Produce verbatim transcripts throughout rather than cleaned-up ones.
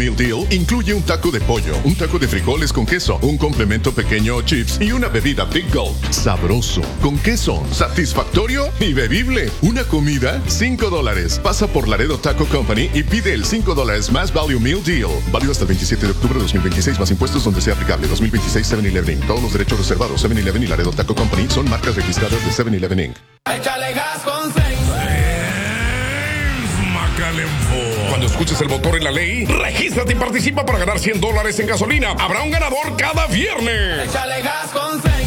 Meal Deal incluye un taco de pollo, un taco de frijoles con queso, un complemento pequeño o chips y una bebida Big Gulp. Sabroso, con queso, satisfactorio y bebible. Una comida, cinco dólares. Pasa por Laredo Taco Company y pide el cinco dólares más Value Meal Deal. Válido hasta el veintisiete de octubre de dos mil veintiséis más impuestos donde sea aplicable. dos mil veintiséis seven eleven Incorporated. Todos los derechos reservados. seven eleven y Laredo Taco Company son marcas registradas de seven eleven Incorporated. Échale gas con seis. Cuando escuches el motor en la ley, regístrate y participa para ganar cien dólares en gasolina. Habrá un ganador cada viernes. Échale gas con seis.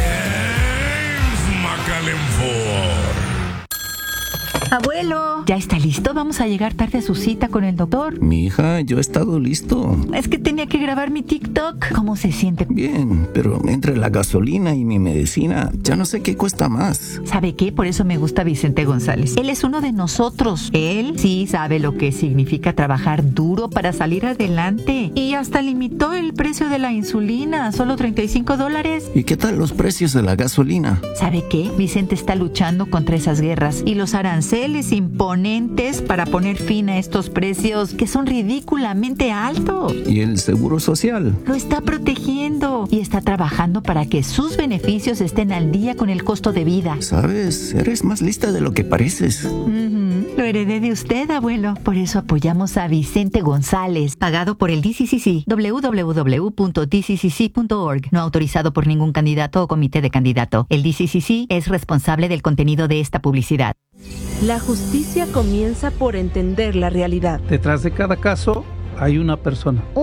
Abuelo, ¿ya está listo? Vamos a llegar tarde a su cita con el doctor. Mi hija, yo he estado listo. Es que tenía que grabar mi TikTok. ¿Cómo se siente? Bien, pero entre la gasolina y mi medicina, ya no sé qué cuesta más. ¿Sabe qué? Por eso me gusta Vicente González. Él es uno de nosotros. Él sí sabe lo que significa trabajar duro para salir adelante. Y hasta limitó el precio de la insulina a solo treinta y cinco dólares. ¿Y qué tal los precios de la gasolina? ¿Sabe qué? Vicente está luchando contra esas guerras y los aranceles imponentes para poner fin a estos precios que son ridículamente altos. ¿Y el seguro social? Lo está protegiendo y está trabajando para que sus beneficios estén al día con el costo de vida. ¿Sabes? Eres más lista de lo que pareces. Uh-huh. Lo heredé de usted, abuelo. Por eso apoyamos a Vicente González, pagado por el D C C C. doble u doble u doble u punto d c c c punto org. No autorizado por ningún candidato o comité de candidato. El D C C C es responsable del contenido de esta publicidad. La justicia comienza por entender la realidad. Detrás de cada caso hay una persona.